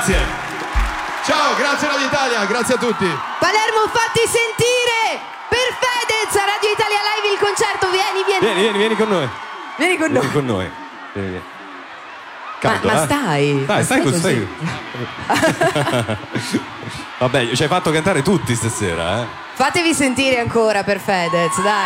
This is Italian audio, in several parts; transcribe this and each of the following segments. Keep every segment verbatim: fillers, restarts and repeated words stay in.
Grazie. Ciao, grazie Radio Italia, grazie a tutti. Palermo, fatti sentire per Fedez a Radio Italia Live il concerto. Vieni, vieni. Vieni, vieni, vieni con noi. Vieni con Vieni noi. con noi. Vieni, vieni. Caldo, ma, ma eh? stai. Dai, stai, stai stai. Vabbè, ci hai fatto cantare tutti stasera, eh? Fatevi sentire ancora per Fedez, dai.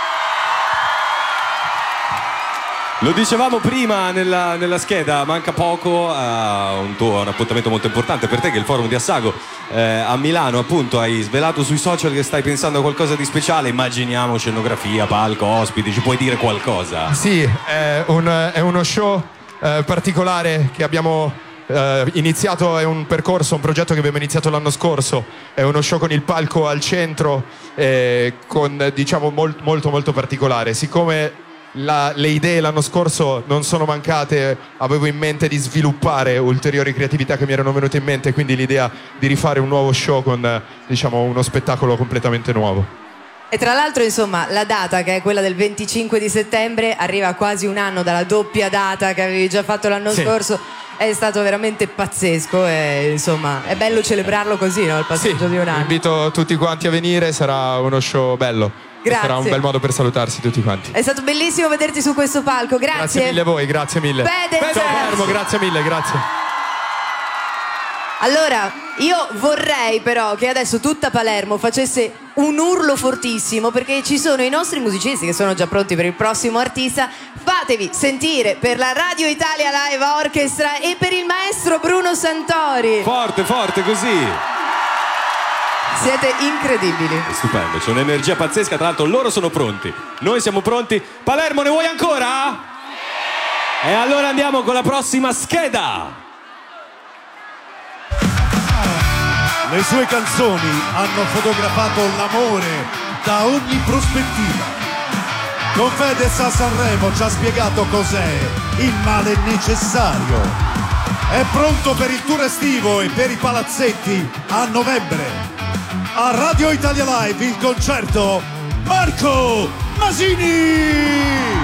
Lo dicevamo prima nella, nella scheda, manca poco a un tuo un appuntamento molto importante per te, che è il forum di Assago eh, a Milano. Appunto, hai svelato sui social che stai pensando a qualcosa di speciale. Immaginiamo scenografia, palco, ospiti, ci puoi dire qualcosa? Sì, è, un, è uno show eh, particolare che abbiamo eh, iniziato, è un percorso, un progetto che abbiamo iniziato l'anno scorso. È uno show con il palco al centro, eh, con diciamo molt, molto molto particolare. Siccome La, le idee l'anno scorso non sono mancate, avevo in mente di sviluppare ulteriori creatività che mi erano venute in mente, quindi l'idea di rifare un nuovo show con diciamo uno spettacolo completamente nuovo. E tra l'altro, insomma, la data, che è quella del venticinque di settembre, arriva quasi un anno dalla doppia data che avevi già fatto l'anno sì. scorso. È stato veramente pazzesco e insomma è bello celebrarlo così, no? Il passaggio Sì, di un anno. invito tutti quanti a venire, sarà uno show bello. Grazie. Sarà un bel modo per salutarsi tutti quanti. È stato bellissimo vederti su questo palco, grazie. Grazie mille a voi, grazie mille. Fedez. Ciao Palermo, grazie mille, grazie. Allora, io vorrei però che adesso tutta Palermo facesse un urlo fortissimo, perché ci sono i nostri musicisti che sono già pronti per il prossimo artista. Fatevi sentire per la Radio Italia Live Orchestra e per il maestro Bruno Santori. Forte, forte, così. Siete incredibili. È stupendo, c'è un'energia pazzesca. Tra l'altro loro sono pronti, noi siamo pronti. Palermo, ne vuoi ancora? E allora andiamo con la prossima scheda. Le sue canzoni hanno fotografato l'amore da ogni prospettiva. Con Fedez a Sanremo ci ha spiegato cos'è il male necessario. È pronto per il tour estivo e per i palazzetti a novembre. A Radio Italia Live il concerto Marco Masini!